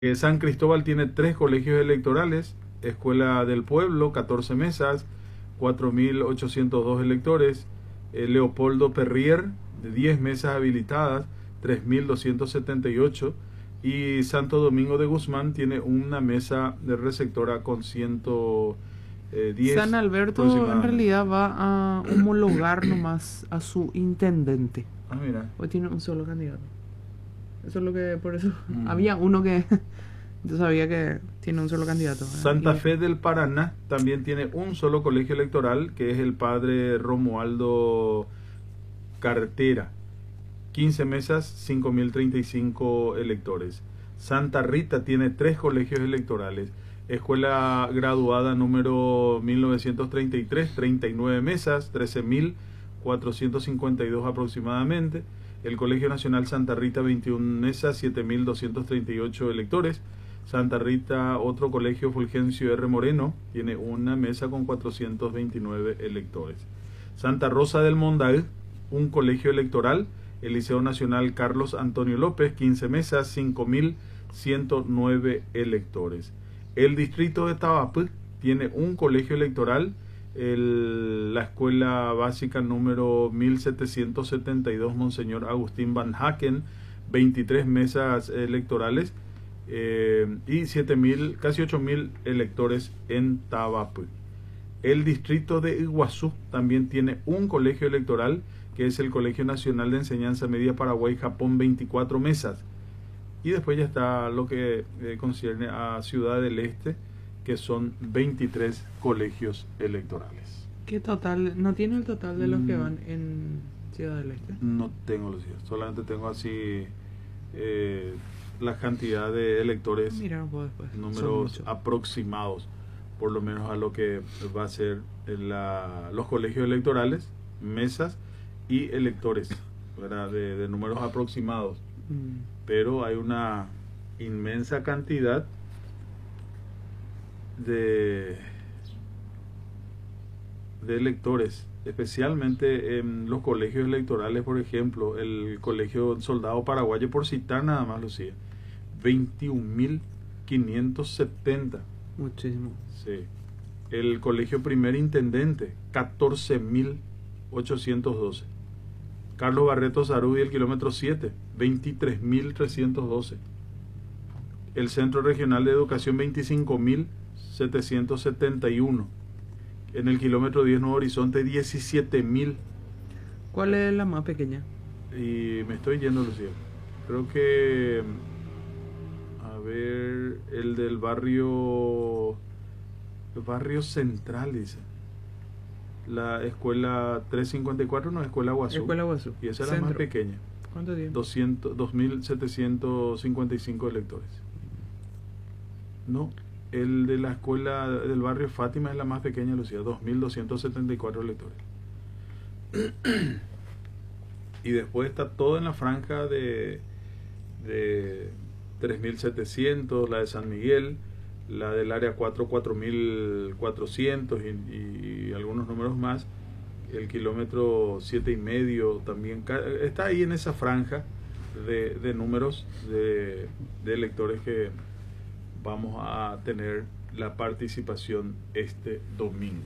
San Cristóbal tiene 3 colegios electorales, Escuela del Pueblo, 14 mesas, 4.802 electores, Leopoldo Perrier, 10 mesas habilitadas, 3.278, y Santo Domingo de Guzmán tiene una mesa de receptora con 110 San Alberto en aproximadamente. realidad va a homologar nomás a su intendente. Ah, mira. Hoy tiene un solo candidato. Eso es lo que, por eso Mm. había uno que yo sabía que tiene un solo candidato. Santa Fe del Paraná también tiene un solo colegio electoral, que es el padre Romualdo Cartera. 15 mesas, 5.035 electores. Santa Rita tiene 3 colegios electorales. Escuela graduada número 1933, 39 mesas, 13.452 aproximadamente. El Colegio Nacional Santa Rita, 21 mesas, 7.238 electores. Santa Rita, otro colegio, Fulgencio R. Moreno, tiene una mesa con 429 electores. Santa Rosa del Mondag, un colegio electoral, el Liceo Nacional Carlos Antonio López, 15 mesas, 5.109 electores. El distrito de Tabapú tiene un colegio electoral, la escuela básica número 1772 Monseñor Agustín Van Haken, 23 mesas electorales, y 7.000, casi 8.000 electores en Tabapú. El distrito de Iguazú también tiene un colegio electoral, que es el Colegio Nacional de Enseñanza Media Paraguay-Japón, 24 mesas. Y después ya está lo que concierne a Ciudad del Este, que son 23 colegios electorales. ¿Qué total? ¿No tiene el total de los que van en Ciudad del Este? No tengo los días, solamente tengo así la cantidad de electores, Mira, pues después. números aproximados, por lo menos a lo que va a ser los colegios electorales, mesas y electores, ¿verdad? De números aproximados. Pero hay una inmensa cantidad de electores, especialmente en los colegios electorales. Por ejemplo, el Colegio Soldado Paraguayo, por citar nada más, Lucía, 21.570. Muchísimo. Sí. El Colegio Primer Intendente, 14.812. Carlos Barreto Sarudi, el kilómetro 7, 23.312. El Centro Regional de Educación, 25.771. En el kilómetro 10 Nuevo Horizonte, 17.000. ¿Cuál es la más pequeña? Y me estoy yendo, Lucía. Creo que, a ver, el del barrio Central, dice. La escuela 354, no, escuela Guazú. Escuela Guazú. Y esa es la más pequeña. ¿Cuánto tiene? 2.755 electores. No, el de la escuela del barrio Fátima es la más pequeña, Lucía, 2.274 electores. Y después está todo en la franja de 3.700, la de San Miguel, la del área 4, 4.400 y algunos números más. El kilómetro 7,5 también está ahí en esa franja de números de electores que vamos a tener la participación este domingo.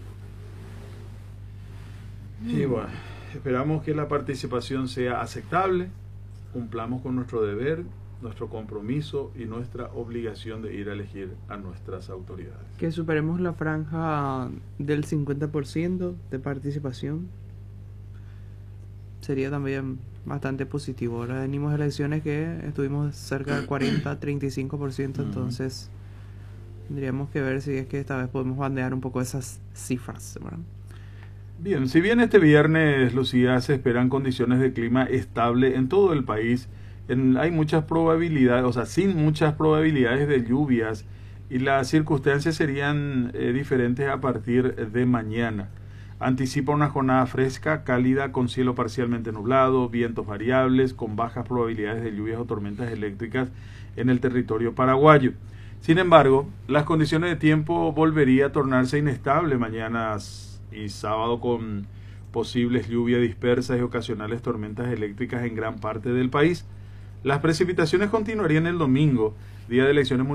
Y bueno, esperamos que la participación sea aceptable, cumplamos con nuestro deber, nuestro compromiso y nuestra obligación de ir a elegir a nuestras autoridades. Que superemos la franja del 50% de participación. Sería también bastante positivo. Ahora venimos a elecciones que estuvimos cerca del 40-35%, entonces tendríamos que ver si es que esta vez podemos bandear un poco esas cifras, ¿verdad? Bien, si bien este viernes, Lucía, se esperan condiciones de clima estable en todo el país, hay muchas probabilidades, o sea, sin muchas probabilidades de lluvias, y las circunstancias serían diferentes a partir de mañana. Anticipa una jornada fresca, cálida, con cielo parcialmente nublado, vientos variables, con bajas probabilidades de lluvias o tormentas eléctricas en el territorio paraguayo. Sin embargo, las condiciones de tiempo volvería a tornarse inestable mañana y sábado, con posibles lluvias dispersas y ocasionales tormentas eléctricas en gran parte del país. Las precipitaciones continuarían el domingo día de elecciones